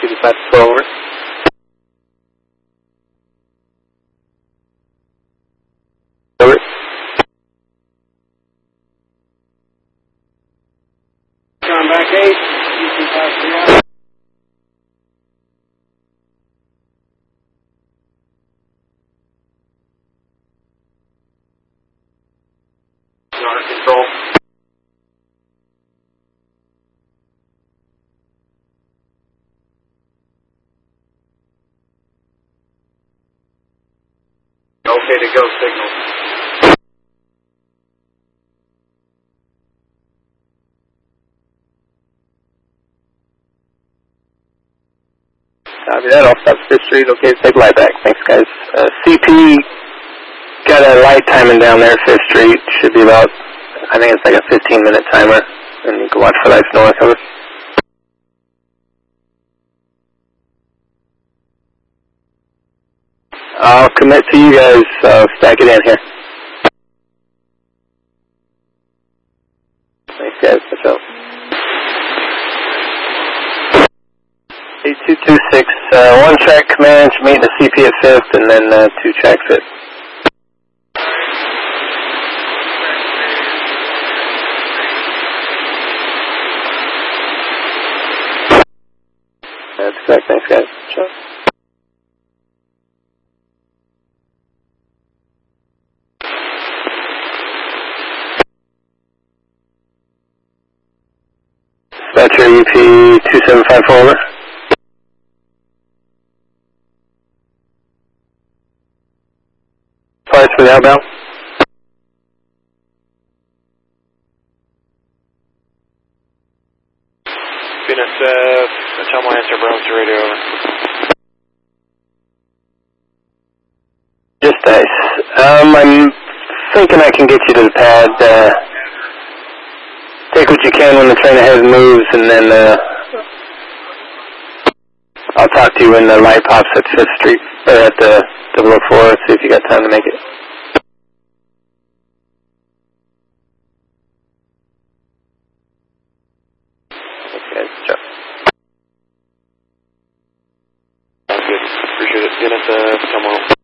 55 forward. Over. Come back 8, UC53. Honor control. Okay to go signal. Copy that, I'll stop 5th Street, okay, take light back, thanks guys. CP got a light timing down there, 5th Street, should be about, I think it's like a 15-minute timer, and you can watch for lights north, over. I'll commit to you guys, stack it in here. Thanks guys, what's up? 8226, 1 track command, meet the CP at 5th, and then 2 track 5th. That's correct, thanks guys. Sure. Dispatcher UP 2754, over. Parts for the outbound. BNSF, tell my answer, Browns to radio, over. Just nice. I'm thinking I can get you to the pad. Take what you can when the train ahead moves, and then I'll talk to you when the light pops at 5th Street, or at the 004, see if you got time to make it. Okay, Joe. Sounds good. Appreciate it. BNSF, come on.